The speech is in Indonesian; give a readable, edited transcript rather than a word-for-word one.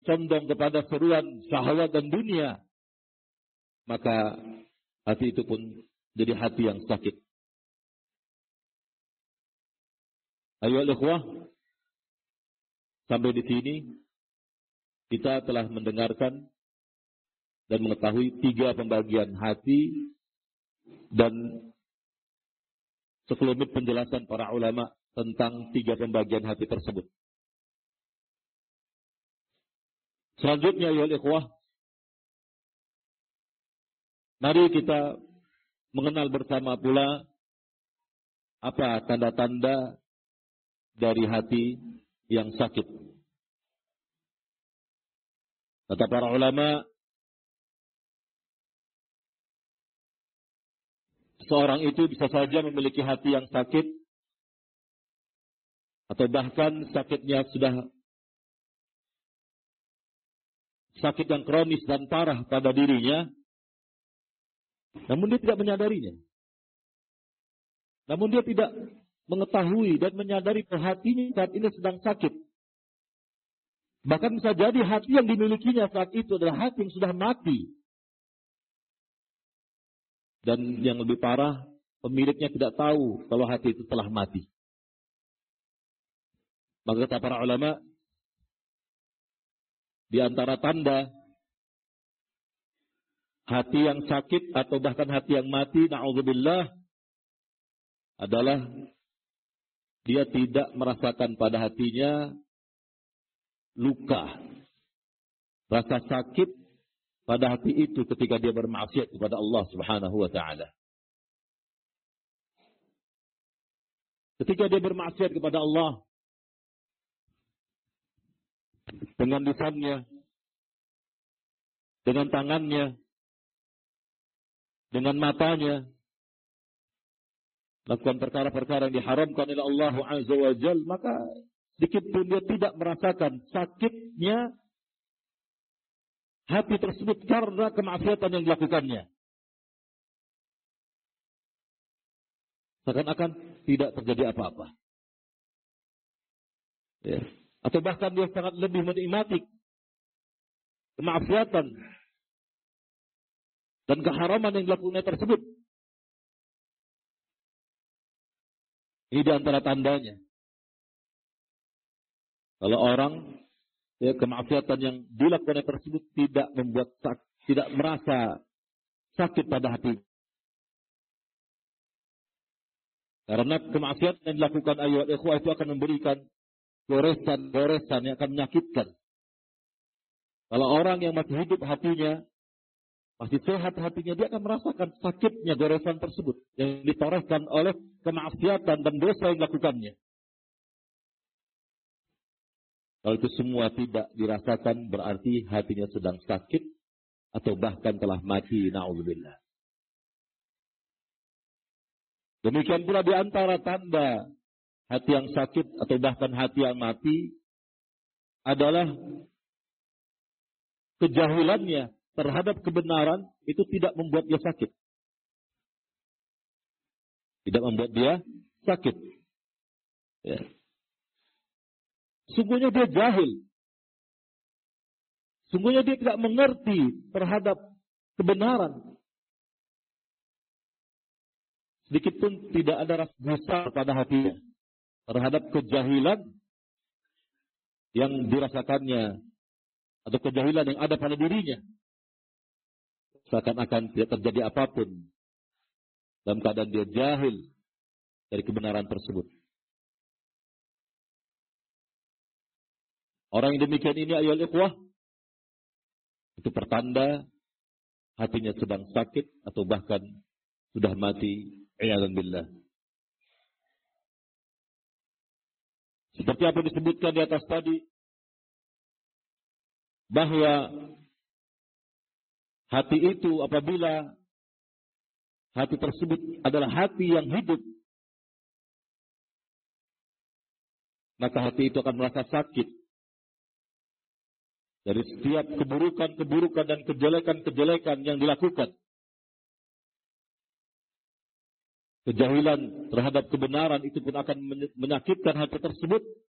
condong kepada seruan syahwat dan dunia, maka hati itu pun jadi hati yang sakit. Ayo ikhwah, sampai di sini kita telah mendengarkan dan mengetahui 3 pembagian hati dan sekelumit penjelasan para ulama tentang 3 pembagian hati tersebut. Selanjutnya ya ikhwah, mari kita mengenal bersama pula apa tanda-tanda dari hati yang sakit. Kata para ulama, seorang itu bisa saja memiliki hati yang sakit, atau bahkan sakitnya sudah sakit yang kronis dan parah pada dirinya, namun dia tidak menyadarinya. Namun dia tidak mengetahui dan menyadari bahwa hatinya saat ini sedang sakit. Bahkan bisa jadi hati yang dimilikinya saat itu adalah hati yang sudah mati. Dan yang lebih parah, pemiliknya tidak tahu kalau hati itu telah mati. Maka kata para ulama, di antara tanda hati yang sakit atau bahkan hati yang mati, na'udzubillah, adalah dia tidak merasakan pada hatinya luka, rasa sakit pada hati itu ketika dia bermaksiat kepada Allah Subhanahu wa taala. Ketika dia bermaksiat kepada Allah dengan lisannya, dengan tangannya, dengan matanya, lakukan perkara-perkara yang diharamkan oleh Allah Azza wa Jalla, maka sedikit pun dia tidak merasakan sakitnya hati tersebut karena kemaksiatan yang dilakukannya. Seakan-akan tidak terjadi apa-apa. Ya. Atau bahkan dia sangat lebih menikmati kemaksiatan dan keharaman yang dilakukannya tersebut. Ini di antara tandanya. Kalau orang kemaksiatan yang dilakukannya tersebut tidak membuat tidak merasa sakit pada hati. Karena kemaksiatan yang dilakukan ayat ikhwah itu akan memberikan goresan-goresan yang akan menyakitkan. Kalau orang yang masih hidup hatinya, masih sehat hatinya, dia akan merasakan sakitnya goresan tersebut yang ditorehkan oleh kemaksiatan dan dosa yang dilakukannya. Kalau itu semua tidak dirasakan, berarti hatinya sedang sakit atau bahkan telah mati, na'udzubillah. Demikian pula di antara tanda hati yang sakit atau bahkan hati yang mati adalah kejahilannya terhadap kebenaran itu tidak membuat dia sakit. Tidak membuat dia sakit. Ya. Sungguhnya dia jahil. Sungguhnya dia tidak mengerti terhadap kebenaran. Sedikit pun tidak ada rasa besar pada hatinya terhadap kejahilan yang dirasakannya atau kejahilan yang ada pada dirinya. Seakan-akan tidak terjadi apapun dalam keadaan dia jahil dari kebenaran tersebut. Orang yang demikian ini ayol ikhwah, itu pertanda hatinya sedang sakit atau bahkan sudah mati. A'yadzan billah. Seperti apa disebutkan di atas tadi, bahwa hati itu apabila hati tersebut adalah hati yang hidup, maka hati itu akan merasa sakit dari setiap keburukan-keburukan dan kejelekan-kejelekan yang dilakukan. Kejahilan terhadap kebenaran itu pun akan menyakitkan hati tersebut